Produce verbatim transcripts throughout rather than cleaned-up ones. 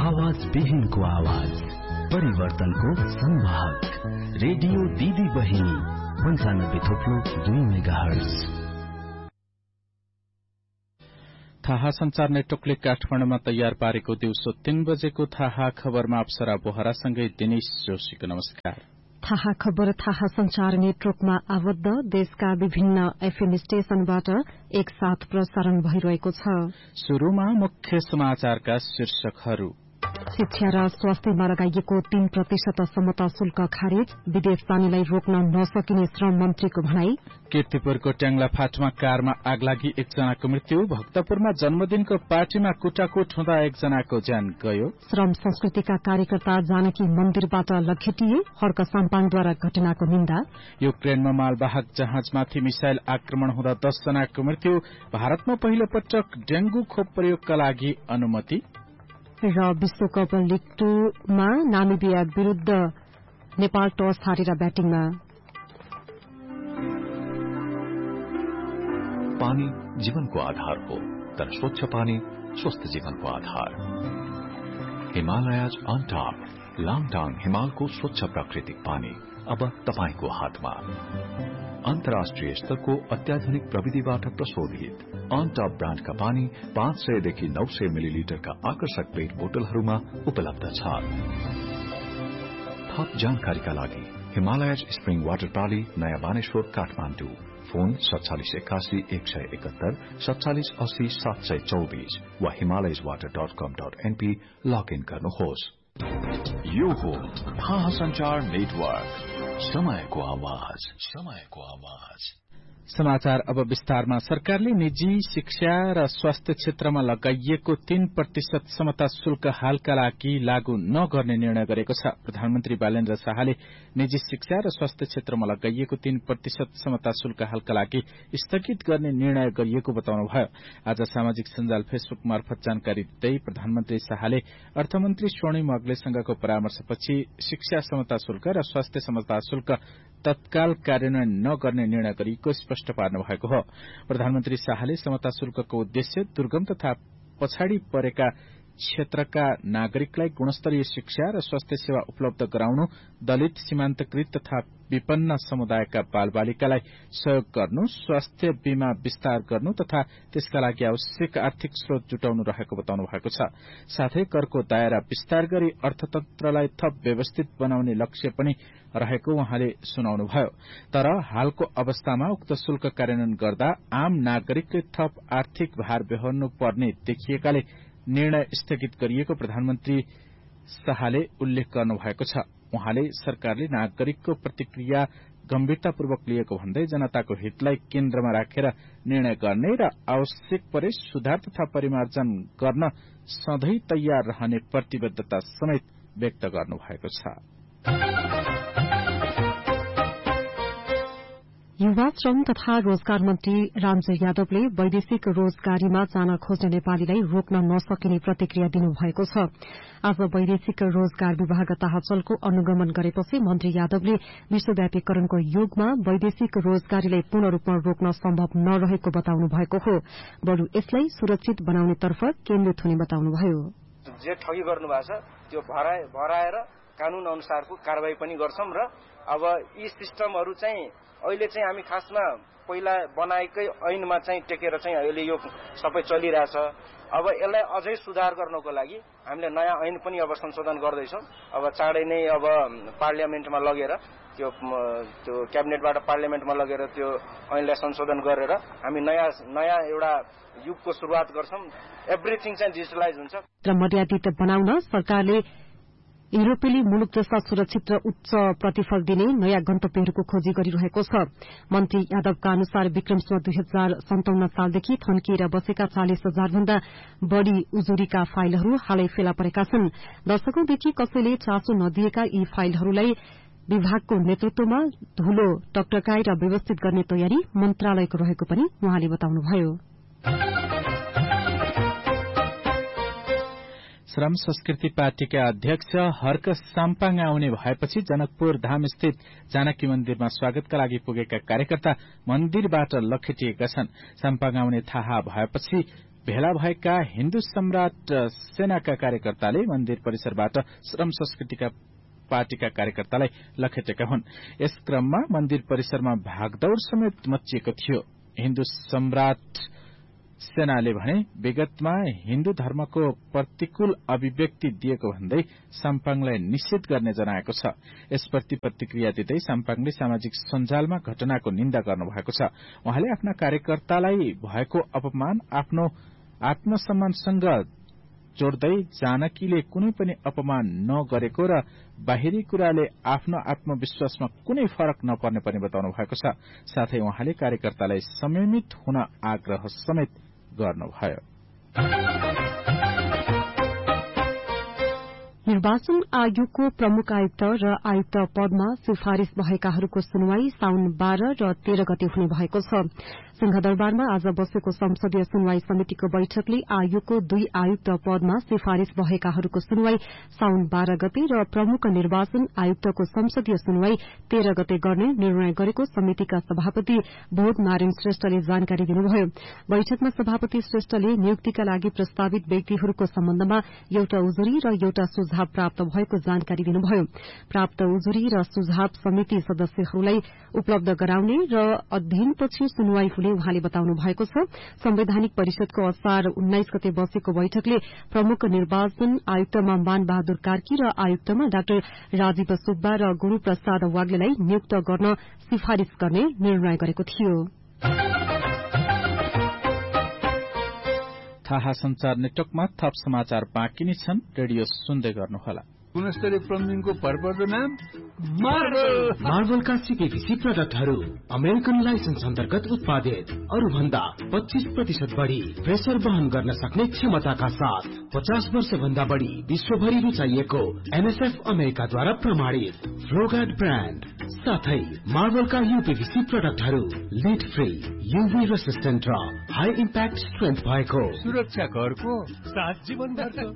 आवाज विहीनको आवाज, परिवर्तनको संवाहक, रेडियो दिदी बहिनी पन्चानब्बे थोप्लो दुई मेगाहर्ज। थाहा संचार नेटवर्कले काठमाडौँमा तयार पारेको दिउँसो तीन बजेको थाहा खबरमा अप्सरा बोहरासँगै दिनेश जोशीको नमस्कार। थाहा खबर थाहा संचार नेटवर्कमा आबद्ध देशका विभिन्न एफएम स्टेशनबाट एक साथ प्रसारण भइरहेको छ। शुरूमा मुख्य समाचारका शीर्षकहरू। शिक्षा र स्वास्थ्यमा लगाइएको तीन प्रतिशत समता शुल्क खारेज, विदेश जानेलाई रोक्न नसकिने श्रम मन्त्रीको भनाई। कीर्तिपुरको ट्याङ्ला फाटमा कारमा आगलागी एकजनाको मृत्यु, भक्तपुरमा जन्मदिनको पार्टीमा कुटाकुट हुँदा एकजनाको ज्यान गयो। श्रम संस्कृतिका कार्यकर्ता जानकी मन्दिरबाट लखेटिए, हर्क साम्पाङद्वारा घटनाको निन्दा। युक्रेनमा मालवाहक जहाजमाथि मिसाइल आक्रमण हुँदा दसजनाको मृत्यु, भारतमा पहिलो पटक डेंगू खोप प्रयोगका लागि अनुमति। र विश्वकप लीग टूमा नामिबिया विरूद्ध नेपाल टस हारेर ब्याटिङमा। पानी जीवनको आधार हो, तर स्वच्छ पानी स्वस्थ जीवनको आधार। हिमालयज अन टप लाङटाङ हिमालको स्वच्छ प्राकृतिक पानी अब तपाईको हातमा। अन्तर्राष्ट्रिय स्तरको अत्याधुनिक प्रविधिबाट प्रशोधित अन टप ब्रान्डका पानी पाँच सयदेखि नौ सय मिलिलिटरका आकर्षक पेट बोतलहरूमा उपलब्ध छ। थप जानकारीका लागि हिमालयज स्प्रिङ वाटर प्राली, नयाँ बानेश्वर, काठमाडौँ। फोन सत्तालिस एकासी एक सय एकहत्तर सत्तालिस अस्सी सात सय चौबीस वा हिमालयज वाटर डट कम डट एनपी लगइन गर्नुहोस्। यो हो थाहा संचार नेटवर्क, समयको आवाज, समयको आवाज। समाचार अब विस्तारमा। सरकारले निजी शिक्षा र स्वास्थ्य क्षेत्रमा लगाइएको तीन प्रतिशत समता शुल्क हालका लागि लागू नगर्ने निर्णय गरेको छ। प्रधानमन्त्री बालेन्द्र शाहले निजी शिक्षा र स्वास्थ्य क्षेत्रमा लगाइएको तीन प्रतिशत समता शुल्क हालका लागि स्थगित गर्ने निर्णय गरिएको बताउनुभयो। आज सामाजिक सञ्जाल फेसबुक मार्फत जानकारी दिँदै प्रधानमन्त्री शाहले अर्थमन्त्री स्वर्णिम अग्लेसँगको परामर्शपछि शिक्षा समता शुल्क र स्वास्थ्य समता शुल्क तत्काल कार्यान्वयन नगर्ने निर्णय गरिएको स्पष्ट पार्नु भएको हो। प्रधानमन्त्री शाहले समता शुल्कको उद्देश्य दुर्गम तथा पछाडि परेका क्षेत्रका नागरिकलाई गुणस्तरीय शिक्षा र स्वास्थ्य सेवा उपलब्ध गराउनु, दलित, सीमान्तकृत तथा विपन्न समुदायका बालबालिकालाई सहयोग गर्नु, स्वास्थ्य बीमा विस्तार गर्नु तथा त्यसका लागि आवश्यक आर्थिक स्रोत जुटाउनु रहेको बताउनु भएको छ। साथै करको दायरा विस्तार गरी अर्थतन्त्रलाई थप व्यवस्थित बनाउने लक्ष्य पनि रहेको उहाँले सुनाउनुभयो। तर हालको अवस्थामा उक्त शुल्क कार्यान्वयन गर्दा आम नागरिकले थप आर्थिक भार बेहोर्नु पर्ने देखिएकाले निर्णय स्थगित गरिएको प्रधानमन्त्री शाहले उल्लेख गर्नुभएको छ। उहाँले सरकारले नागरिकको प्रतिक्रिया गम्भीरतापूर्वक लिएको भन्दै जनताको हितलाई केन्द्रमा राखेर निर्णय गर्ने र आवश्यक परे सुधार तथा परिमार्जन गर्न सधैँ तयार रहने प्रतिबद्धता समेत व्यक्त गर्नुभएको छ। युवा श्रम तथा रोजगार मन्त्री रामजी यादवले वैदेशिक रोजगारीमा जान खोज्ने नेपालीलाई रोक्न नसकिने प्रतिक्रिया दिनुभएको छ। आज वैदेशिक रोजगार विभाग ताहचलको अनुगमन गरेपछि मन्त्री यादवले विश्वव्यापीकरणको युगमा वैदेशिक रोजगारीलाई पूर्ण रूपमा रोक्न सम्भव नरहेको बताउनु भएको हो। बरु यसलाई सुरक्षित बनाउनेतर्फ केन्द्रित हुने बताउनुभयो। जे ठगी गर्नु भएको छ त्यो भराएर कानून अनुसारको कारबाही पनि गर्छौं र अब यी सिस्टमहरू चाहिँ अहिले चाहिँ हामी खासमा पहिला बनाएकै ऐनमा चाहिँ टेकेर चाहिँ अहिले यो सबै चलिरहेछ। अब यसलाई अझै सुधार गर्नको लागि हामीले नयाँ ऐन पनि अब संशोधन गर्दैछौं। अब चाँडै नै अब पार्लियामेन्टमा लगेर त्यो त्यो क्याबिनेटबाट पार्लियामेन्टमा लगेर त्यो ऐनलाई संशोधन गरेर हामी नयाँ नयाँ एउटा युगको सुरुवात गर्छौं। एभ्रिथिङ चाहिँ डिजिटलाइज हुन्छ। र मर्यादित बनाउन सरकारले युरोपेली मुलुक जस्ता सुरक्षित र उच्च प्रतिफल दिने नयाँ गन्तव्यहरूको खोजी गरिरहेको छ। मन्त्री यादवका अनुसार विक्रमसम्म दुई हजार सन्ताउन्न सालदेखि थन्किएर बसेका चालिस हजार भन्दा बढ़ी उजुरीका फाइलहरू हालै फेला परेका छन्। दशकौंदेखि कसैले चासो नदिएका यी फाइलहरूलाई विभागको नेतृत्वमा धूलो टकटकाई र व्यवस्थित गर्ने तयारी मन्त्रालयको रहेको पनि उहाँले बताउनुभयो। श्रम संस्कृति पार्टीका अध्यक्ष हर्क साम्पाङ आउने भएपछि जनकपुर धाम स्थित जानकी मन्दिरमा स्वागतका लागि पुगेका कार्यकर्ता मन्दिरबाट लखेटिएका छन्। साम्पाङ आउने थाहा भएपछि भेला भएका हिन्दू सम्राट सेनाका कार्यकर्ताले मन्दिर परिसरबाट श्रम संस्कृतिका पार्टीका कार्यकर्तालाई लखेटेका हुन्। यस क्रममा मन्दिर परिसरमा भागदौड़ समेत मचिएको थियो। हिन्दू सम्राट सेनाले भने विगतमा हिन्दू धर्मको प्रतिकूल अभिव्यक्ति दिएको भन्दै साम्पाङलाई निषेध गर्ने जनाएको छ। यसप्रति प्रतिक्रिया दिँदै साम्पाङले सामाजिक सञ्जालमा घटनाको निन्दा गर्नुभएको छ। उहाँले आफ्ना कार्यकर्तालाई भएको अपमान आफ्नो आत्मसम्मानसँग जोड्दै जानकीले कुनै पनि अपमान नगरेको र बाहिरी कुराले आफ्नो आत्मविश्वासमा कुनै फरक नपर्ने पनि बताउनु भएको छ। साथै उहाँले कार्यकर्तालाई संयमित हुन आग्रह समेत गर्नुभयो। निर्वाचन आयोगको प्रमुख आयुक्त र आयुक्त पदमा सिफारिश भएकाहरूको सुनवाई साउन बाह्र र तेह्र गते हुने भएको छ। सिंहदरबारमा आज बसेको संसदीय सुनवाई समितिको बैठकले आयोगको दुई आयुक्त पदमा सिफारिश भएकाहरूको सुनवाई साउन बाह्र गते र प्रमुख निर्वाचन आयुक्तको संसदीय सुनवाई तेह्र गते गर्ने निर्णय गरेको समितिका सभापति बोध नारायण श्रेष्ठले जानकारी दिनुभयो। बैठकमा सभापति श्रेष्ठले नियुक्तिका लागि प्रस्तावित व्यक्तिहरूको सम्बन्धमा एउटा उजुरी र एउटा सुझाव प्राप्त भएको जानकारी दिनुभयो। प्राप्त उजुरी र सुझाव समिति सदस्यहरूलाई उपलब्ध गराउने र अध्ययनपछि सुनवाई हुने उहाँले बताउनु भएको छ। संवैधानिक परिषदको असार उन्नाइस गते बसेको बैठकले प्रमुख निर्वाचन आयुक्तमा मान बहादुर कार्की र आयुक्तमा डाक्टर राजीव सुब्बा र गुरू प्रसाद वाग्लेलाई नियुक्त गर्न सिफारिश गर्ने निर्णय गरेको थियो। थाहा संचार नेटवर्कमा थप समाचार बाँकी नै छन्। रेडियो सुन्दै गर्नुहोला। गुणस्तरीय प्लम्बिङको भरपर्दो नाम मार्बल। मार्बलका सीपीवीसी प्रोडक्टहरू अमेरिकन लाइसेन्स अन्तर्गत उत्पादित, अरू भन्दा पच्चीस प्रतिशत बढ़ी प्रेसर वहन गर्न सक्ने क्षमताका साथ पचास वर्ष भन्दा बढ़ी विश्वभरि रुचाइएको एनएसएफ अमेरिकाद्वारा प्रमाणित फ्लोगार्ड ब्रान्ड साथै मार्बलका यूपीवीसी प्रोडक्टहरू लिड फ्री, यूभी रेसिस्टेन्ट र हाई इम्प्याक्ट स्ट्रेन्थ भएको सुरक्षा घरको साथ जीवन भरको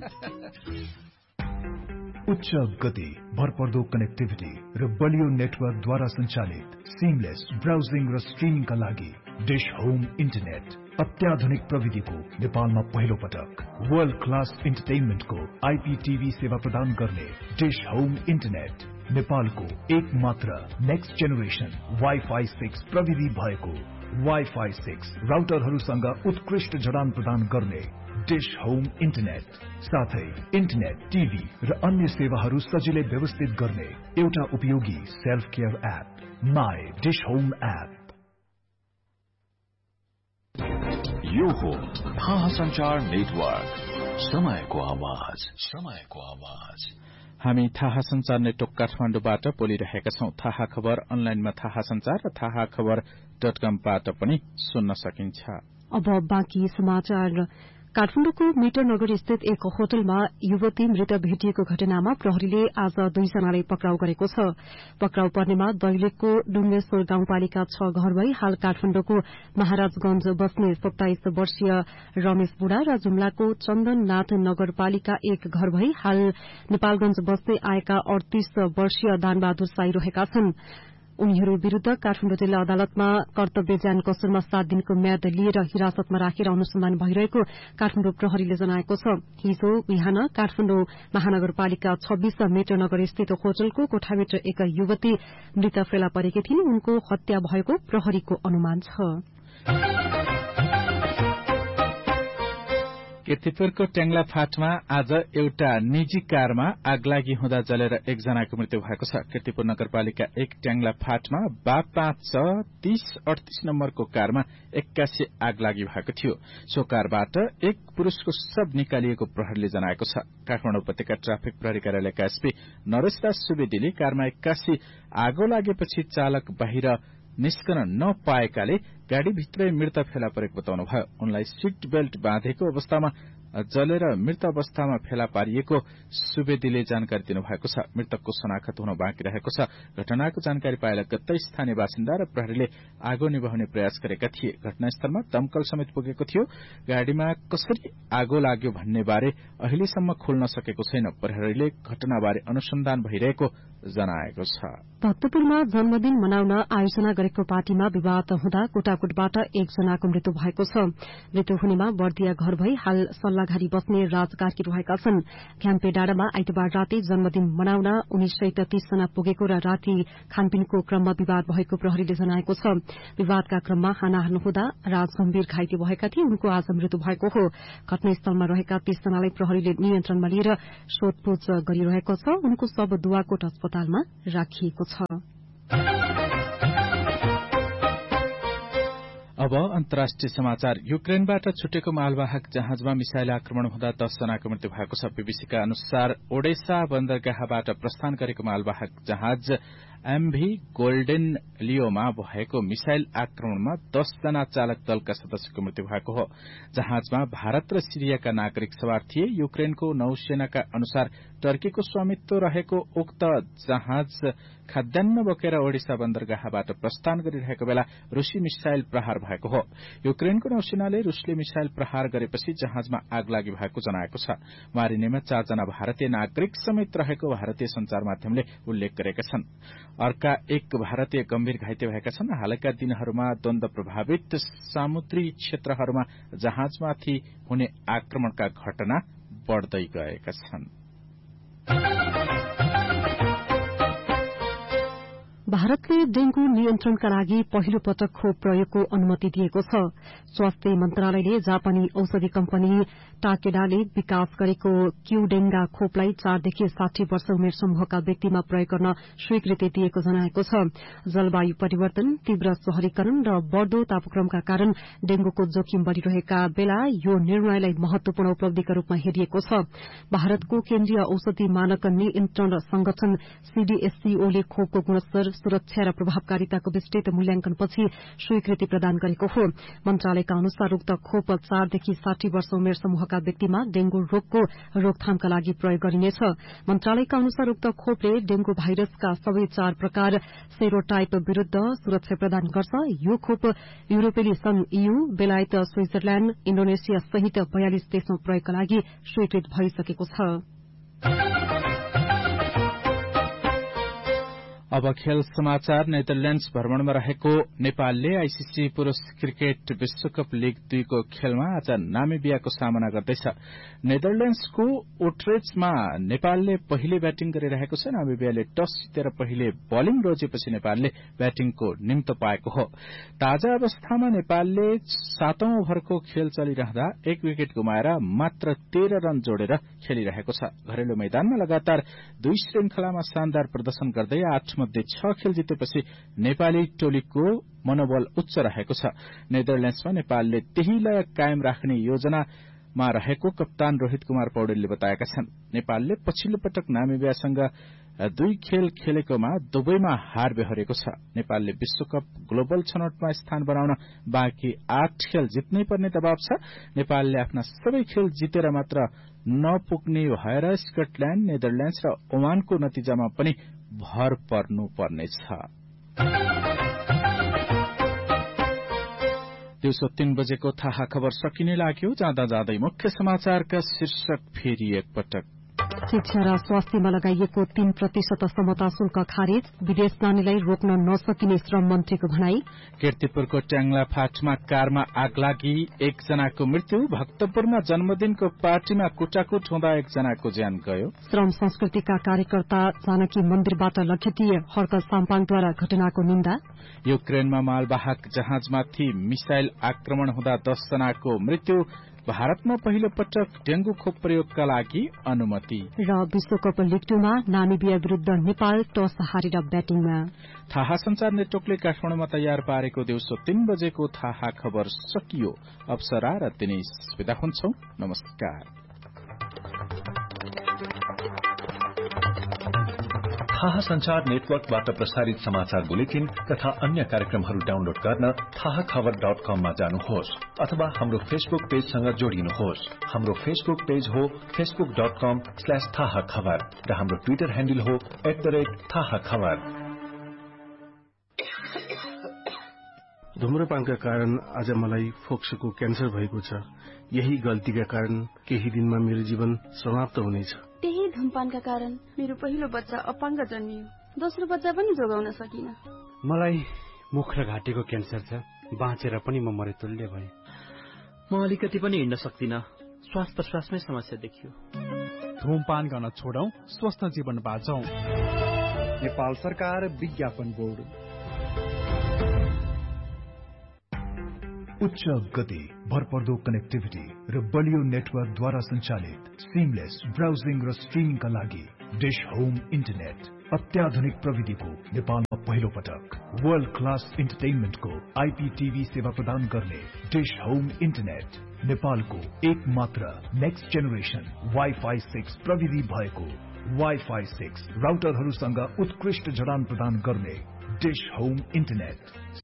उच्च गति, भरपर्दो कनेक्टिभिटी र बलियो नेटवर्कद्वारा सञ्चालित सिमलेस ब्राउजिङ र स्ट्रिमिङका लागि डिश होम इन्टरनेट अत्याधुनिक प्रविधिको नेपालमा पहिलो पटक वर्ल्ड क्लास इन्टरटेनमेन्टको आईपीटीभी सेवा प्रदान गर्ने डिश होम इन्टरनेट नेपालको एक मात्र नेक्स्ट जेनेरेसन वाइफाई सिक्स प्रविधि भएको वाइफाई सिक्स राउटरहरूसँग उत्कृष्ट जडान प्रदान गर्ने डिश होम इन्टरनेट साथै इन्टरनेट, टिभी र अन्य सेवाहरू सजिलै व्यवस्थित गर्ने एउटा उपयोगी self care app my dish home app. यो हो थाहा संचार नेटवर्क, समयको आवाज, समयको आवाज। हामी थाहा संचार नेटवर्क काठमाडौँबाट बोलिरहेका छौं। थाहा खबर अनलाइनमा थाहा संचार र थाहा खबर डट कमबाट पनि सुन्न सकिन्छ। अब बाँकी समाचार। काठमाडौँको मिटरनगर स्थित एक होटलमा युवती मृत भेटिएको घटनामा प्रहरीले आज दुईजनालाई पक्राउ गरेको छ। पक्राउ पर्नेमा दैलेखको डुङ्गेश्वर गाउँपालिका छ घर भई हाल काठमाडौँको महाराजगंज बस्ने सत्ताइस वर्षीय रमेश बुढा र जुम्लाको चन्दननाथ नगरपालिका एक घर भई हाल नेपालगंज बस्दै आएका अडतीस वर्षीय दानबहादुर साई रहेका छन्। उनीहरू विरूद्ध काठमाडौँ जिल्ला अदालतमा कर्तव्यज्ञान कसुरमा सात दिनको म्याद लिएर हिरासतमा राखेर अनुसन्धान भइरहेको काठमाडौँ प्रहरीले जनाएको छ। हिजो बिहान काठमाडौँ महानगरपालिका छब्बीस मेट्रोनगर स्थित होटलको कोठाभित्र एक युवती मृत फेला परेकी थिइन्। उनको हत्या भएको प्रहरीको अनुमान छ। कीर्तिपुरको ट्याङ्ला फाटमा आज एउटा निजी कारमा आगलागी हुँदा जलेर एकजनाको मृत्यु भएको छ। कीर्तिपुर नगरपालिका एक ट्याङ्ला फाटमा बा पाँच छ तीस अडतीस नम्बरको कारमा एक्कासी आगलागी भएको थियो। सो कारबाट एक पुरूषको शव निकालिएको प्रहरीले जनाएको छ। काठमाडौँ उपत्यका ट्राफिक प्रहरी कार्यालयका एसपी नरेश दास सुवेदीले कारमा एक्कासी आगो लागेपछि चालक बाहिर निस्कन नपाएकाले गाड़ीभित्रै मृत फेला परेको बताउनुभयो। उनलाई सीट बेल्ट बाँधेको अवस्थामा जलेर मृत अवस्थामा फेला पारिएको सुवेदीले जानकारी दिनुभएको छ। मृतकको शनाखत हुन बाँकी रहेको छ। घटनाको जानकारी पाएर गत्तै स्थानीय बासिन्दा र प्रहरीले आगो निभाउने प्रयास गरेका थिए। घटनास्थलमा दमकल समेत पुगेको थियो। गाड़ीमा कसरी आगो लाग्यो भन्ने बारे अहिलेसम्म खोल्न सकेको छैन। प्रहरीले घटनाबारे अनुसन्धान भइरहेको जनाएको छ। भक्तपुरमा जन्मदिन मनाउन आयोजना गरेको पार्टीमा विवाद हुँदा कोटाकोटबाट एकजनाको मृत्यु भएको छ। मृत्यु हुनेमा बर्दिया घर भई हाल सल्लाघारी बस्ने राजकार्की रहेका छन्। घ्याम्पे डाँडामा आइतबार राति जन्मदिन मनाउन उन्नाइस सय तीस जना पुगेको र राति खानपिनको क्रममा विवाद भएको प्रहरीले जनाएको छ। विवादका क्रममा हानाहान हुँदा राज गम्भीर घाइते भएका थिए। उनको आज मृत्यु भएको हो। घटनास्थलमा रहेका तीस जनालाई प्रहरीले नियन्त्रणमा लिएर सोधपूछ गरिरहेको छ। उनको शव दुवाकोट अस्पतालमा राखिएको छ। अब अन्तर्राष्ट्रिय समाचार। युक्रेनबाट छुटेको मालवाहक जहाजमा मिसाइल आक्रमण हुँदा दस जनाको मृत्यु भएको छ। बीबीसीका अनुसार ओडेसा बन्दरगाहबाट प्रस्थान गरेको मालवाहक जहाज एमभी गोल्डेन लियोमा भएको मिसाइल आक्रमणमा दस जना चालक दलका सदस्यको मृत्यु भएको हो। जहाजमा भारत र सिरियाका नागरिक सवार थिए। युक्रेनको नौसेनाका अनुसार टर्कीको स्वामित्व रहेको उक्त जहाज खाद्यान्न बोकेर ओडिसा बन्दरगाहबाट प्रस्थान गरिरहेको बेला रूसी मिसाइल प्रहार भएको हो। युक्रेनको नौसेनाले रूसले मिसाइल प्रहार गरेपछि जहाजमा आगलागी भएको जनाएको छ। मारिनेमा चारजना भारतीय नागरिक समेत रहेको भारतीय संचार माध्यमले उल्लेख गरेका छन्। अर्का एक भारतीय गम्भीर घाइते भएका छन्। हालका दिनहरूमा द्वन्द प्रभावित समुद्री क्षेत्रहरूमा जहाजमाथि हुने आक्रमणका घटना बढ़दै गएका छन्। भारतले डेंगू नियन्त्रणका लागि पहिलो पटक खोप प्रयोगको अनुमति दिएको छ। स्वास्थ्य मन्त्रालयले जापानी औषधि कम्पनी टाकेडाले विकास गरेको क्यूडेंगा खोपलाई चारदेखि साठी वर्ष उमेर समूहका व्यक्तिमा प्रयोग गर्न स्वीकृति दिएको जनाएको छ। जलवायु परिवर्तन, तीव्र शहरीकरण र बढ़दो तापक्रमका कारण डेंगूको जोखिम बढ़िरहेका बेला यो निर्णयलाई महत्वपूर्ण उपलब्धिका रूपमा हेरिएको छ। भारतको केन्द्रीय औषधि मानक नियन्त्रण संगठन सीडीएससीओले खोपको गुणस्तर, सुरक्षा र प्रभावकारिताको विस्तृत मूल्याङ्कनपछि स्वीकृति प्रदान गरेको हो। मन्त्रालयका अनुसार उक्त खोप चारदेखि साठी वर्ष उमेर समूहका व्यक्तिमा डेंगू रोगको रोकथामका लागि प्रयोग गरिनेछ। मन्त्रालयका अनुसार उक्त खोपले डेंगू भाइरसका सबै चार प्रकार सेरोटाइप विरूद्ध सुरक्षा प्रदान गर्छ। यो खोप युरोपेली संघ ईयू, बेलायत, स्विजरल्याण्ड, इण्डोनेसिया सहित बयालिस देशमा प्रयोगका लागि स्वीकृत भइसकेको छ। अब खेल समाचार। नेदरल्याण्ड्स भ्रमणमा रहेको नेपालले आईसीसी पुरूष क्रिकेट विश्वकप लीग दुईको खेलमा आज नामिबियाको सामना गर्दैछ। नेदरल्याण्ड्सको ओट्रेचमा नेपालले पहिले ब्याटिङ गरिरहेको छ। नामिबियाले टस जितेर पहिले बलिङ रोजेपछि नेपालले ब्याटिङको निम्त पाएको हो। ताजा अवस्थामा नेपालले सातौं ओभरको खेल चलिरहँदा एक विकेट गुमाएर मात्र तेह्र रन जोडेर खेलिरहेको छ। घरेलु मैदानमा लगातार दुई श्रृंखलामा शानदार प्रदर्शन गर्दै आठ मध्ये छ खेल जितेपछि नेपाली टोलीको मनोबल उच्च रहेको छ। नेदरल्याण्ड्समा नेपालले त्यही लय कायम राख्ने योजनामा रहेको कप्तान रोहित कुमार पौडेलले बताएका छन्। नेपालले पछिल्लो पटक नामिबियासँग दुई खेल खेलेकोमा दुवैमा हार बेहोरेको छ। नेपालले विश्वकप ग्लोबल छनौटमा स्थान बनाउन बाँकी आठ खेल जित्नै पर्ने दबाव छ। नेपालले आफ्ना सबै खेल जितेर मात्र नपुग्ने भएर स्कटल्याण्ड, नेदरल्याण्ड्स र ओमानको नतिजामा पनि भर पर्नुपर्नेछ। दिउँसो तीन बजेको थाहा खबर सकिने लाग्यो। जाँदा जाँदै मुख्य समाचारका शीर्षक फेरि एकपटक। शिक्षा र स्वास्थ्यमा लगाइएको तीन प्रतिशत समता शुल्क खारेज, विदेश जानेलाई रोक्न नसकिने श्रम मन्त्रीको भनाई। कीर्तिपुरको ट्याङ्ला फाँटमा कारमा आग लागि, एकजनाको मृत्यु। भक्तपुरमा जन्मदिनको पार्टीमा कुटाकुट हुँदा एकजनाको ज्यान गयो। श्रम संस्कृतिका कार्यकर्ता जानकी मन्दिरबाट लखेटिए हर्क साम्पाङद्वारा घटनाको निन्दा। युक्रेनमा मालवाहक जहाजमाथि मिसाइल आक्रमण हुँदा दस जनाको मृत्यु। भारतमा पहिलो पटक डेंगू खोप प्रयोगका लागि अनुमति। र विश्वकप लीग टूमा नामिबिया विरूद्ध नेपाल टस हारेर ब्याटिङमा। थाहा संचार नेटवर्कले काठमाडौँमा तयार पारेको दिउँसो तीन बजेको थाहा खबर सकियो। अप्सरा र दिनेश विदा हुन्छौं। नमस्कार। थाहा संचार नेटवर्कबाट प्रसारित समाचार बुलेटिन तथा अन्य कार्यक्रमहरू डाउनलोड गर्न थाहा खबर डट कममा जानुहोस् अथवा हाम्रो फेसबुक पेजसँग जोडिनुहोस्। हाम्रो फेसबुक पेज हो फेसबुक डट कम स्ल्याश थाहा खबर र हाम्रो ट्विटर ह्यान्डल हो एट द रेट थाहा खबर। धुम्रपानका कारण आज मलाई फोक्सोको क्यान्सर भएको छ। यही गल्तीका कारण केही दिनमा मेरो जीवन समाप्त हुनेछ। त्यही धुमपानका कारण मेरो पहिलो बच्चा अपाङ्ग जन्मियो, दोस्रो बच्चा पनि जोगाउन सकिन। मलाई मुख र घाँटीको क्यान्सर छ, बाँचेर पनि म मरेतुल्य भएँ। म अलिकति पनि हिँड्न सक्दिन, श्वास प्रश्वासमै समस्या देखियो। धुमपान गर्न छोडौं, स्वस्थ जीवन बाँचौं। नेपाल सरकार विज्ञापन बोर्ड। उच्च गति, भरपर्दो कनेक्टिभिटी र बलियो नेटवर्कद्वारा सञ्चालित सिमलेस ब्राउजिङ र स्ट्रिमिङका लागि डिश होम इन्टरनेट अत्याधुनिक प्रविधिको नेपालमा पहिलो पटक वर्ल्ड क्लास इन्टरटेनमेन्टको आइपीटीभी सेवा प्रदान गर्ने डिश होम इन्टरनेट नेपालको एक मात्र नेक्स्ट जेनेरेसन वाइफाई सिक्स प्रविधि भएको वाइफाई सिक्स राउटरहरूसँग उत्कृष्ट जडान प्रदान गर्ने डिश होम इन्टरनेट